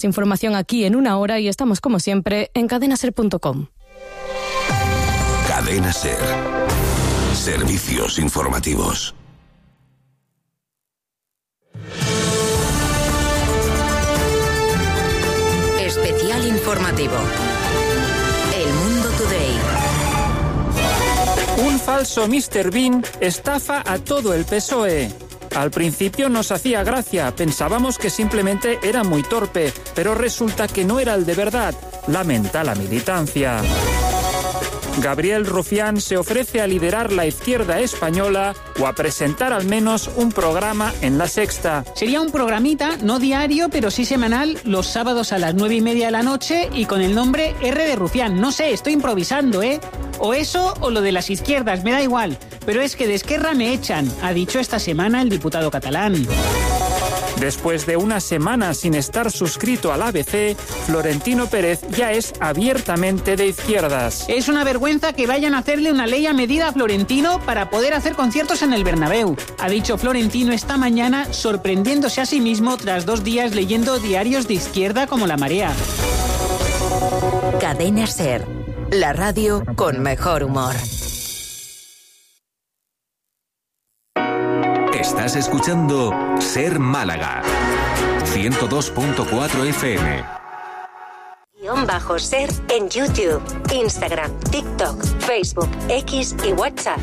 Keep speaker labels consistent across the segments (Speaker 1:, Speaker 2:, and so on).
Speaker 1: Información aquí en una hora y estamos como siempre en cadenaser.com.
Speaker 2: Cadena Ser. Servicios informativos.
Speaker 3: Especial informativo. El Mundo Today.
Speaker 4: Un falso Mr. Bean estafa a todo el PSOE. Al principio nos hacía gracia, pensábamos que simplemente era muy torpe, pero resulta que no era el de verdad, lamenta la militancia. Gabriel Rufián se ofrece a liderar la izquierda española o a presentar al menos un programa en La Sexta.
Speaker 5: Sería un programita, no diario, pero sí semanal, los sábados a las 9:30 de la noche y con el nombre R de Rufián. No sé, estoy improvisando, ¿eh? O eso o lo de las izquierdas, me da igual. Pero es que de Esquerra me echan, ha dicho esta semana el diputado catalán.
Speaker 4: Después de una semana sin estar suscrito al ABC, Florentino Pérez ya es abiertamente de izquierdas.
Speaker 5: Es una vergüenza que vayan a hacerle una ley a medida a Florentino para poder hacer conciertos en el Bernabéu. Ha dicho Florentino esta mañana, sorprendiéndose a sí mismo tras 2 días leyendo diarios de izquierda como La Marea.
Speaker 3: Cadena Ser, la radio con mejor humor.
Speaker 2: Estás escuchando Ser Málaga 102.4 FM.
Speaker 6: _ser en YouTube, Instagram, TikTok, Facebook, X y WhatsApp.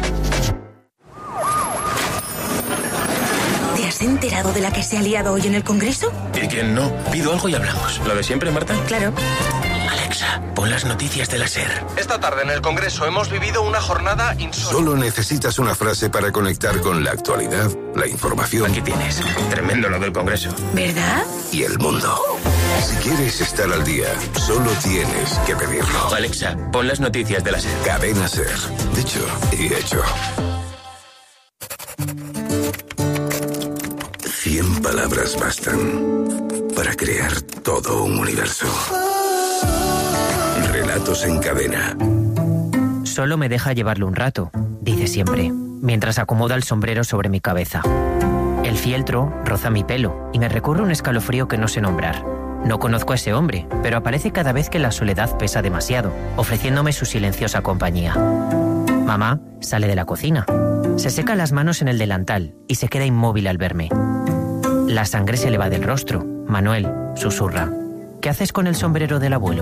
Speaker 3: ¿Te has enterado de la que se ha liado hoy en el Congreso?
Speaker 7: ¿Y quién no? Pido algo y hablamos. ¿Lo de siempre, Marta?
Speaker 3: Claro.
Speaker 7: Alexa, pon las noticias de la SER.
Speaker 8: Esta tarde en el Congreso hemos vivido una jornada insólita.
Speaker 2: Solo necesitas una frase para conectar con la actualidad, la información.
Speaker 7: Aquí tienes. Tremendo lo del Congreso.
Speaker 3: ¿Verdad?
Speaker 2: Y el mundo. Si quieres estar al día, solo tienes que pedirlo.
Speaker 7: Alexa, pon las noticias de la SER.
Speaker 2: Cadena Ser. Dicho y hecho. 100 palabras bastan para crear todo un universo. Relatos en cadena.
Speaker 9: Solo me deja llevarlo un rato, dice siempre, mientras acomoda el sombrero sobre mi cabeza. El fieltro roza mi pelo y me recorre un escalofrío que no sé nombrar. No conozco a ese hombre, pero aparece cada vez que la soledad pesa demasiado, ofreciéndome su silenciosa compañía. Mamá sale de la cocina. Se seca las manos en el delantal y se queda inmóvil al verme. La sangre se le va del rostro. Manuel susurra. ¿Qué haces con el sombrero del abuelo?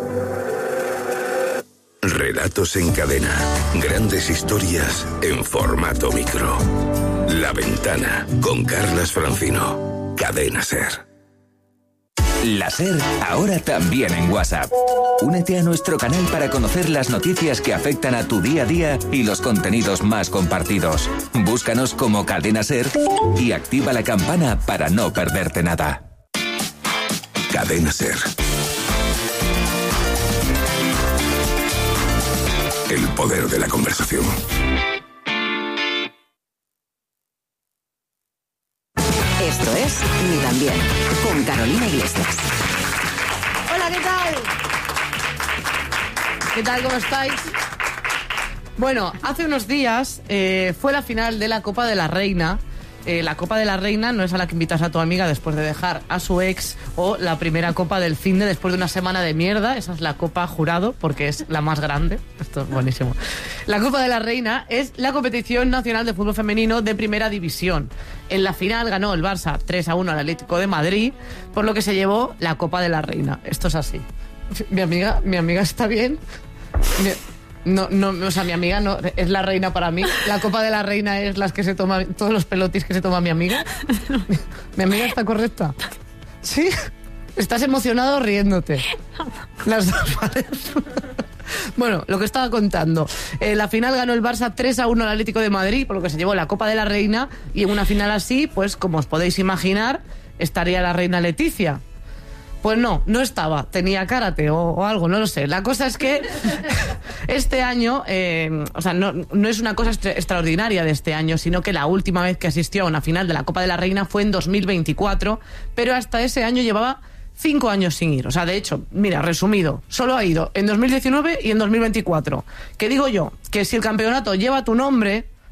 Speaker 2: Relatos en cadena. Grandes historias en formato micro. La Ventana con Carlas Francino. Cadena Ser.
Speaker 10: La SER ahora también en WhatsApp. Únete a nuestro canal para conocer las noticias que afectan a tu día a día y los contenidos más compartidos. Búscanos como Cadena SER y activa la campana para no perderte nada.
Speaker 2: Cadena Ser. El poder de la conversación.
Speaker 3: Esto es Ni tan bien, con Carolina Iglesias.
Speaker 11: Hola, ¿qué tal? ¿Qué tal? ¿Cómo estáis? Bueno, hace unos días fue la final de la Copa de la Reina. La Copa de la Reina no es a la que invitas a tu amiga después de dejar a su ex, o la primera Copa del Finde después de una semana de mierda. Esa es la Copa Jurado, porque es la más grande. Esto es buenísimo. La Copa de la Reina es la competición nacional de fútbol femenino de primera división. En la final ganó el Barça 3-1 al Atlético de Madrid, por lo que se llevó la Copa de la Reina. Esto es así. Mi amiga está bien. No, o sea, mi amiga no es la reina para mí. La Copa de la Reina es las que se toma, todos los pelotis que se toma mi amiga. Mi amiga está correcta. ¿Sí? Estás emocionado riéndote. Las dos, ¿vale? Bueno, lo que estaba contando. La final ganó el Barça 3-1 al Atlético de Madrid, por lo que se llevó la Copa de la Reina. Y en una final así, pues como os podéis imaginar, estaría la reina Leticia. Pues no estaba, tenía karate o algo, no lo sé. La cosa es que este año, o sea, no es una cosa extraordinaria de este año, sino que la última vez que asistió a una final de la Copa de la Reina fue en 2024, pero hasta ese año llevaba 5 años sin ir. O sea, de hecho, mira, resumido, solo ha ido en 2019 y en 2024. ¿Qué digo yo? Que si el campeonato lleva tu nombre,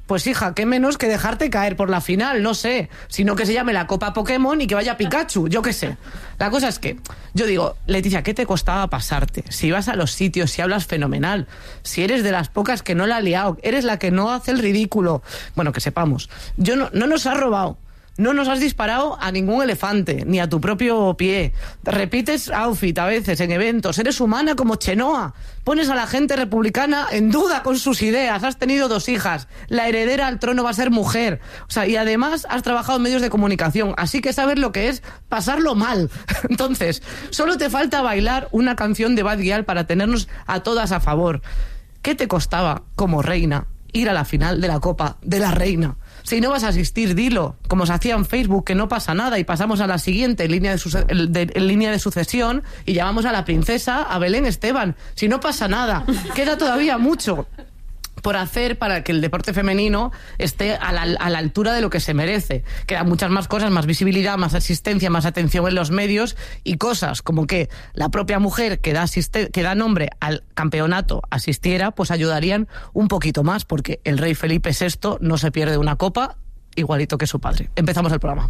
Speaker 11: Pues hija, qué menos que dejarte caer por la final, no sé. Sino que se llame la Copa Pokémon y que vaya Pikachu, yo qué sé. La cosa es que, yo digo, Leticia, ¿qué te costaba pasarte? Si vas a los sitios, si hablas fenomenal, si eres de las pocas que no la ha liado, eres la que no hace el ridículo. Bueno, que sepamos, no nos has robado. No nos has disparado a ningún elefante, ni a tu propio pie. Repites outfit a veces en eventos. Eres humana como Chenoa. Pones a la gente republicana en duda con sus ideas. Has tenido 2 hijas. La heredera al trono va a ser mujer. O sea, y además has trabajado en medios de comunicación. Así que sabes lo que es pasarlo mal. Entonces, solo te falta bailar una canción de Bad Gyal para tenernos a todas a favor. ¿Qué te costaba, como reina, ir a la final de la Copa de la Reina? Si no vas a asistir, dilo, como se hacía en Facebook, que no pasa nada, y pasamos a la siguiente línea de sucesión y llamamos a la princesa, a Belén Esteban. Si no pasa nada, queda todavía mucho por hacer para que el deporte femenino esté a la altura de lo que se merece. Quedan muchas más cosas, más visibilidad, más asistencia, más atención en los medios y cosas como que la propia mujer que da nombre al campeonato asistiera, pues ayudarían un poquito más, porque el rey Felipe VI no se pierde una copa igualito que su padre. Empezamos el programa.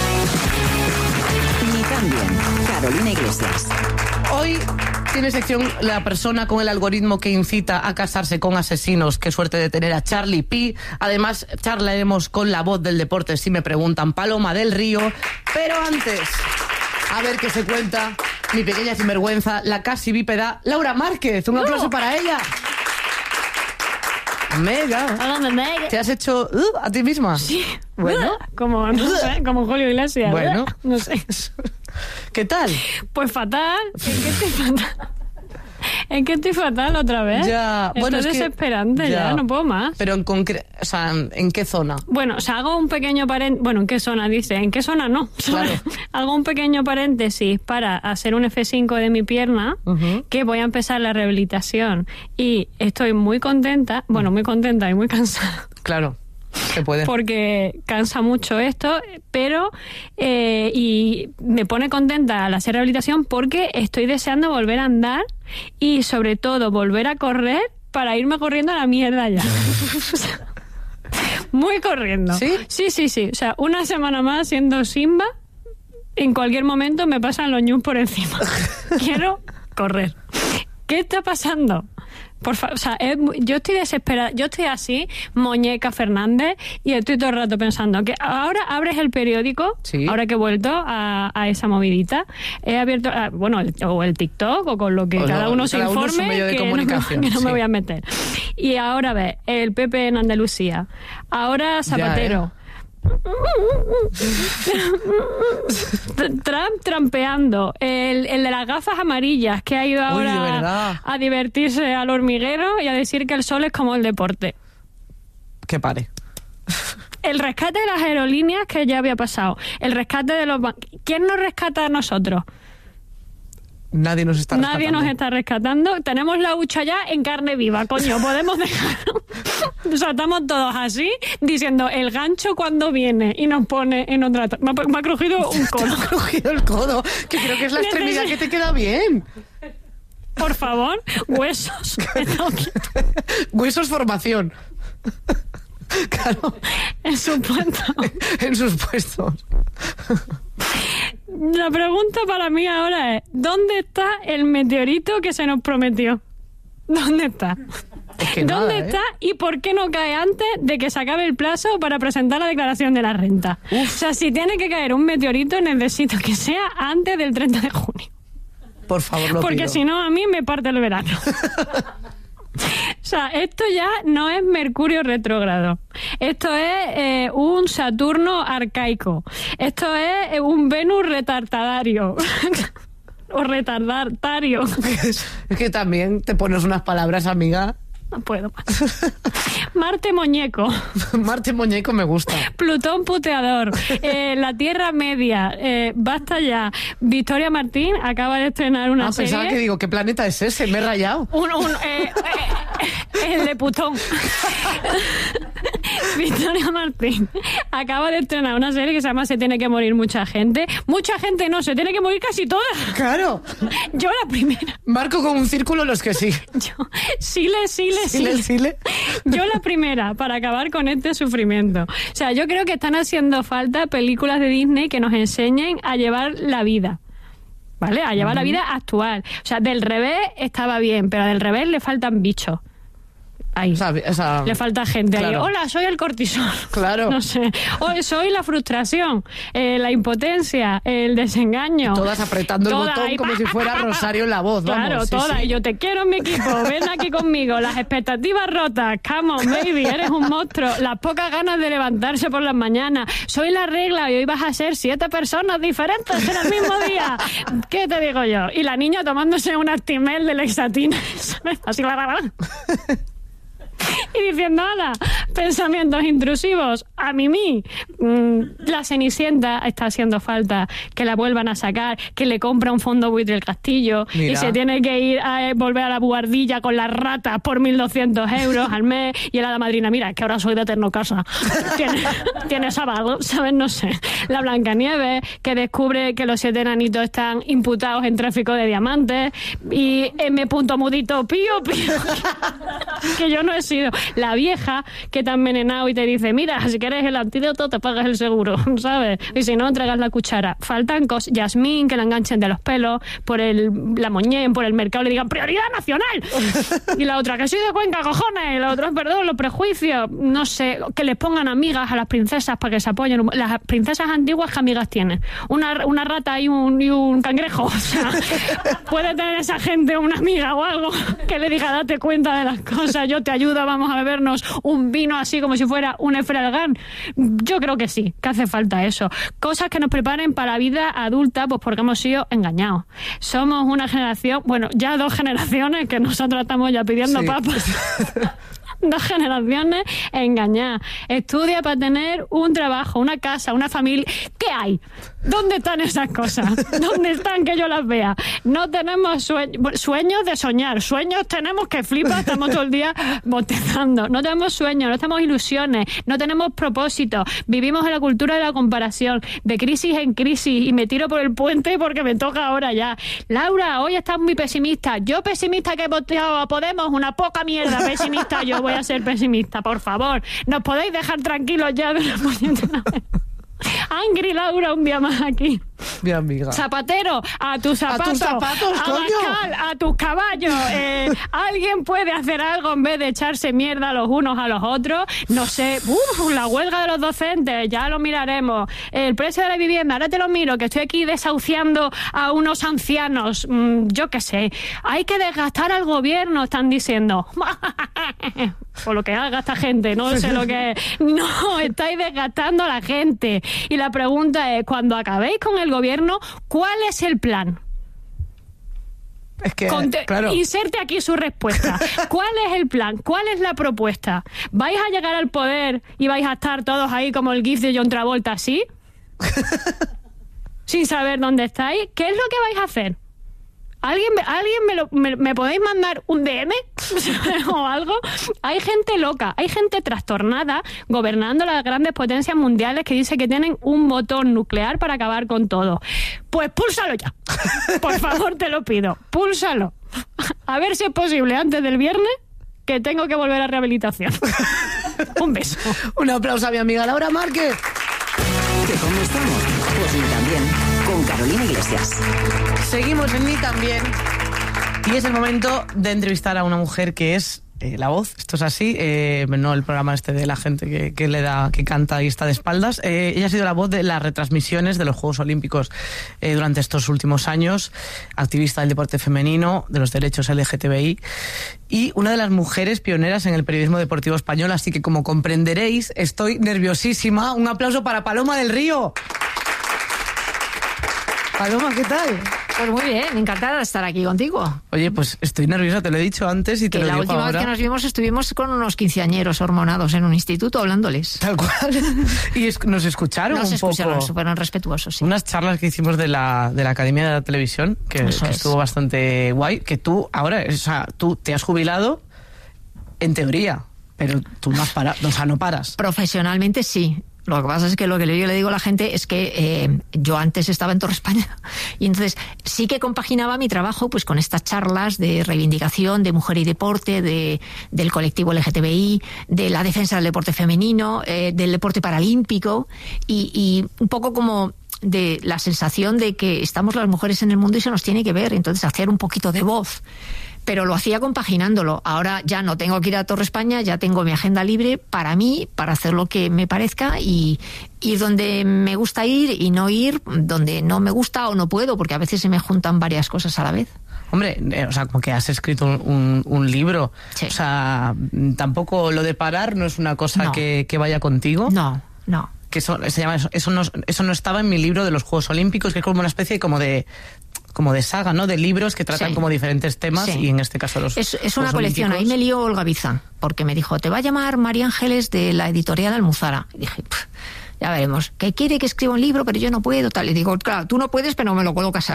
Speaker 12: Ni tan bien. Carolina Iglesias.
Speaker 11: Hoy tiene sección la persona con el algoritmo que incita a casarse con asesinos. Qué suerte de tener a Charlie P. Además, charlaremos con la voz del deporte, si me preguntan, Paloma del Río. Pero antes, a ver qué se cuenta mi pequeña sinvergüenza, la casi bípeda Laura Márquez. Un aplauso para ella. Mega. ¿Te has hecho a ti misma?
Speaker 13: Sí.
Speaker 11: Bueno.
Speaker 13: Como, no sé, como Julio Iglesias.
Speaker 11: Bueno.
Speaker 13: No sé.
Speaker 11: ¿Qué tal?
Speaker 13: Pues fatal. Es que estoy fatal otra vez.
Speaker 11: Ya, bueno,
Speaker 13: estoy desesperante, ya no puedo más.
Speaker 11: Pero en concreto, o sea, ¿en qué zona?
Speaker 13: Bueno, o sea, hago un pequeño paréntesis. Bueno, ¿en qué zona? Dice, ¿en qué zona no?
Speaker 11: Claro.
Speaker 13: Hago un pequeño paréntesis para hacer un F5 de mi pierna, que voy a empezar la rehabilitación. Y estoy muy contenta, bueno, muy contenta y muy cansada.
Speaker 11: Claro. Se puede.
Speaker 13: Porque cansa mucho esto, pero y me pone contenta al hacer rehabilitación porque estoy deseando volver a andar y sobre todo volver a correr para irme corriendo a la mierda ya. Muy corriendo.
Speaker 11: ¿Sí?
Speaker 13: Sí. O sea, una semana más siendo Simba, en cualquier momento me pasan los ñus por encima. Quiero correr. ¿Qué está pasando? Por favor, o sea, yo estoy desesperada, yo estoy así, Muñeca Fernández, y estoy todo el rato pensando que ahora abres el periódico,
Speaker 11: sí.
Speaker 13: Ahora que he vuelto a esa movidita, he abierto, o el TikTok, o con lo que cada uno se informe, que no me voy a meter. Y ahora ves, el PP en Andalucía, ahora Zapatero. Trump trampeando, el de las gafas amarillas que ha ido ahora a divertirse al hormiguero y a decir que el sol es como el deporte.
Speaker 11: Que pare.
Speaker 13: El rescate de las aerolíneas, que ya había pasado. El rescate de los bancos. ¿Quién nos rescata a nosotros?
Speaker 11: Nadie nos está rescatando.
Speaker 13: Nadie nos está rescatando. Tenemos la hucha ya en carne viva, coño. Podemos dejarlo. O sea, estamos todos así, diciendo el gancho cuando viene y nos pone en otra... Me ha crujido un codo.
Speaker 11: Me ha crujido el codo, que creo que es la extremidad que te queda bien.
Speaker 13: Por favor, huesos.
Speaker 11: Huesos formación. Claro.
Speaker 13: En sus puestos.
Speaker 11: En sus puestos.
Speaker 13: La pregunta para mí ahora es, ¿dónde está el meteorito que se nos prometió? ¿Dónde está?
Speaker 11: Es que
Speaker 13: ¿Dónde está y por qué no cae antes de que se acabe el plazo para presentar la declaración de la renta? O sea, si tiene que caer un meteorito, necesito que sea antes del 30 de junio.
Speaker 11: Por favor, lo
Speaker 13: Porque
Speaker 11: pido.
Speaker 13: si no, a mí me parte el verano. O sea, esto ya no es Mercurio retrógrado. Esto es un Saturno arcaico. Esto es un Venus retardatario. O retardatario.
Speaker 11: Es que también te pones unas palabras, amiga.
Speaker 13: No puedo más. Marte muñeco.
Speaker 11: Marte muñeco me gusta.
Speaker 13: Plutón puteador. La Tierra Media. Basta ya. Victoria Martín acaba de estrenar una serie.
Speaker 11: Pensaba que digo, ¿qué planeta es ese? Me he rayado.
Speaker 13: El de Putón. Victoria Martín acaba de estrenar una serie que se llama Se tiene que morir mucha gente. Mucha gente no, se tiene que morir casi toda.
Speaker 11: Claro.
Speaker 13: Yo la primera.
Speaker 11: Marco con un círculo los que sí.
Speaker 13: Yo, Sile. Yo la primera, para acabar con este sufrimiento. O sea, yo creo que están haciendo falta películas de Disney que nos enseñen a llevar la vida. ¿Vale? A llevar la vida actual. O sea, del revés estaba bien, pero del revés le faltan bichos. Ahí. Le falta gente ahí. Hola, soy el cortisol.
Speaker 11: Claro.
Speaker 13: No sé. Hoy soy la frustración, la impotencia, el desengaño.
Speaker 11: Todas apretando el botón ahí, como si fuera Rosario en La Voz.
Speaker 13: Claro,
Speaker 11: vamos.
Speaker 13: todas. Y yo te quiero en mi equipo. Ven aquí conmigo. Las expectativas rotas. Come on, baby. Eres un monstruo. Las pocas ganas de levantarse por las mañanas. Soy la regla y hoy vas a ser 7 personas diferentes en el mismo día. ¿Qué te digo yo? Y la niña tomándose un Actimel de Lexatina. Así y diciendo, ala, pensamientos intrusivos, a mí. La Cenicienta está haciendo falta que la vuelvan a sacar, que le compra un fondo buitre el castillo. Mira. Y se tiene que ir a volver a la buhardilla con las ratas por 1.200 euros al mes. Y el hada madrina, mira, que ahora soy de Eterno Casa. Tiene sábado, ¿sabes? No sé. La Blancanieves, que descubre que los 7 enanitos están imputados en tráfico de diamantes. Y M. Mudito, pío. Que yo no he sido. La vieja que te ha envenenado y te dice, mira, si quieres el antídoto te pagas el seguro, ¿sabes? Y si no, entregas la cuchara. Faltan cosas. Yasmín, que la enganchen de los pelos por la moñén, por el mercado, le digan prioridad nacional. Y la otra, que soy de Cuenca, cojones. Y la otra, perdón, los prejuicios. No sé, que les pongan amigas a las princesas para que se apoyen. Las princesas antiguas, ¿qué amigas tienen? Una rata y un cangrejo. O sea, puede tener esa gente una amiga o algo que le diga, date cuenta de las cosas, yo te ayudo, vamos a bebernos un vino así como si fuera un Efralgán. Yo creo que sí, que hace falta eso. Cosas que nos preparen para la vida adulta, pues porque hemos sido engañados. Somos una generación, bueno, ya 2 generaciones que nosotros estamos ya pidiendo papas. 2 generaciones engañadas. Estudia para tener un trabajo, una casa, una familia. ¿Qué hay? ¿Dónde están esas cosas? ¿Dónde están que yo las vea? No tenemos sueños de soñar. Sueños tenemos que flipa, estamos todo el día bostezando. No tenemos sueños, no tenemos ilusiones, no tenemos propósitos. Vivimos en la cultura de la comparación, de crisis en crisis, y me tiro por el puente porque me toca ahora ya. Laura, hoy estás muy pesimista. Yo pesimista que he votado a Podemos, una poca mierda pesimista. Yo voy a ser pesimista, por favor. ¿Nos podéis dejar tranquilos ya de la puñetera vez? Angry Laura, un día más aquí.
Speaker 11: Mi amiga.
Speaker 13: Zapatero, a tus zapatos, Abascal, a tus caballos. ¿Alguien puede hacer algo en vez de echarse mierda los unos a los otros? No sé. La huelga de los docentes, ya lo miraremos. El precio de la vivienda, ahora te lo miro, que estoy aquí desahuciando a unos ancianos. Yo qué sé. Hay que desgastar al gobierno, están diciendo. Por lo que haga esta gente, no sé lo que es. No, estáis desgastando a la gente. Y la pregunta es, cuando acabéis con el gobierno, ¿cuál es el plan?
Speaker 11: Es que, claro.
Speaker 13: Inserte aquí su respuesta. ¿Cuál es el plan? ¿Cuál es la propuesta? ¿Vais a llegar al poder y vais a estar todos ahí como el gif de John Travolta, así? Sin saber dónde estáis. ¿Qué es lo que vais a hacer? ¿Alguien me podéis mandar un DM o algo? Hay gente loca, hay gente trastornada gobernando las grandes potencias mundiales que dice que tienen un botón nuclear para acabar con todo. Pues púlsalo ya. Por favor, te lo pido. Púlsalo. A ver si es posible antes del viernes, que tengo que volver a rehabilitación. Un beso.
Speaker 11: Un aplauso a mi amiga Laura Márquez.
Speaker 12: ¿Que cómo estamos? Pues ni también. Con Carolina Iglesias.
Speaker 11: Seguimos en Ni También. Y es el momento de entrevistar a una mujer que es La Voz. Esto es así. No el programa este de la gente que canta y está de espaldas. Ella ha sido la voz de las retransmisiones de los Juegos Olímpicos durante estos últimos años. Activista del deporte femenino, de los derechos LGTBI. Y una de las mujeres pioneras en el periodismo deportivo español. Así que, como comprenderéis, estoy nerviosísima. Un aplauso para Paloma del Río. Paloma, ¿qué tal?
Speaker 14: Pues muy bien, encantada de estar aquí contigo.
Speaker 11: Oye, pues estoy nerviosa, te lo he dicho antes y te lo digo ahora.
Speaker 14: La última vez que nos vimos estuvimos con unos quinceañeros hormonados en un instituto hablándoles.
Speaker 11: Tal cual. Y nos escucharon un poco. Nos escucharon,
Speaker 14: fueron respetuosos, sí.
Speaker 11: Unas charlas que hicimos de la Academia de la Televisión, que estuvo bastante guay, que tú ahora, o sea, tú te has jubilado en teoría. Pero tú no has parado, o sea, no paras.
Speaker 14: Profesionalmente sí. Lo que pasa es que lo que yo le digo a la gente es que yo antes estaba en Torre España y entonces sí que compaginaba mi trabajo pues con estas charlas de reivindicación de mujer y deporte, del colectivo LGTBI, de la defensa del deporte femenino, del deporte paralímpico y un poco como de la sensación de que estamos las mujeres en el mundo y se nos tiene que ver, entonces hacer un poquito de voz. Pero lo hacía compaginándolo. Ahora ya no tengo que ir a Torre España, ya tengo mi agenda libre para mí, para hacer lo que me parezca y ir donde me gusta ir y no ir donde no me gusta o no puedo, porque a veces se me juntan varias cosas a la vez.
Speaker 11: Hombre, o sea, como que has escrito un libro.
Speaker 14: Sí.
Speaker 11: O sea, tampoco lo de parar no es una cosa que vaya contigo.
Speaker 14: No.
Speaker 11: Que eso no estaba en mi libro de los Juegos Olímpicos, que es como una especie como de saga, ¿no? De libros que tratan como diferentes temas y en este caso los
Speaker 14: es una colección. Ahí me lió Olga Bizán, porque me dijo, te va a llamar María Ángeles de la editorial Almuzara. Y dije, ya veremos, que quiere que escriba un libro, pero yo no puedo, tal. Y digo, claro, tú no puedes, pero me lo colocas a mí.